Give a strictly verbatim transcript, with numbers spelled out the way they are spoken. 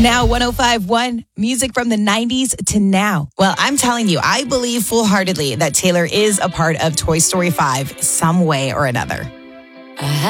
Now, one oh five point one, music from the nineties to now. Well, I'm telling you, I believe full-heartedly that Taylor is a part of Toy Story five some way or another.